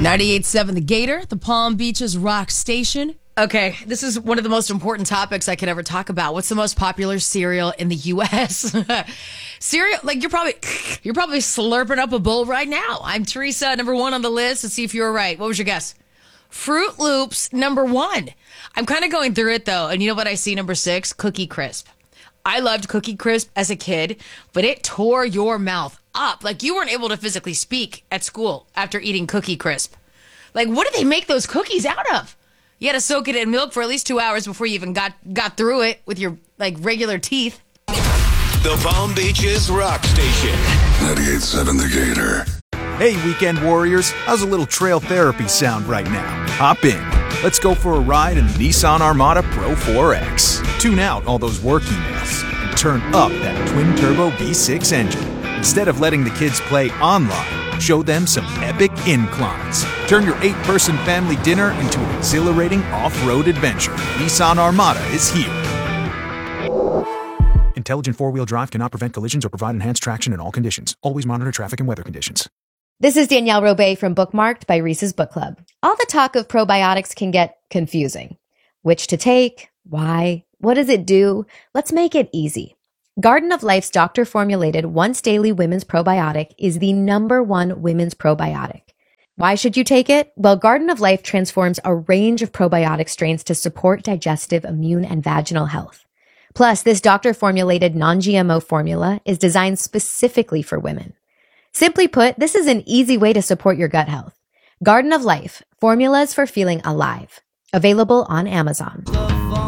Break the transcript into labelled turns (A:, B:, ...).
A: 98.7 The Gator, the Palm Beaches Rock Station. Okay, this is one of the most important topics I could ever talk about. What's the most popular cereal in the U.S.? Cereal, like you're probably slurping up a bowl right now. I'm Teresa, number one on the list. Let's see if you were right. What was your guess? Fruit Loops, number one. I'm kind of going through it though, and you know what I see? Number 6, Cookie Crisp. I loved Cookie Crisp as a kid, but it tore your mouth up. Like you weren't able to physically speak at school after eating Cookie Crisp. Like what do they make those cookies out of? You had to soak it in milk for at least 2 hours before you even got through it with your like regular teeth.
B: The Palm Beaches Rock Station.
C: 98.7 The Gator.
D: Hey, weekend warriors, how's a little trail therapy sound right now? Hop in. Let's go for a ride in the Nissan Armada Pro 4X. Tune out all those work emails and turn up that twin-turbo V6 engine. Instead of letting the kids play online, show them some epic inclines. Turn your 8-person family dinner into an exhilarating off-road adventure. Nissan Armada is here. Intelligent four-wheel drive cannot prevent collisions or provide enhanced traction in all conditions. Always monitor traffic and weather conditions.
E: This is Danielle Robay from Bookmarked by Reese's Book Club. All the talk of probiotics can get confusing. Which to take? Why? What does it do? Let's make it easy. Garden of Life's doctor-formulated once-daily women's probiotic is the #1 women's probiotic. Why should you take it? Well, Garden of Life transforms a range of probiotic strains to support digestive, immune, and vaginal health. Plus, this doctor-formulated non-GMO formula is designed specifically for women. Simply put, this is an easy way to support your gut health. Garden of Life, formulas for feeling alive. Available on Amazon.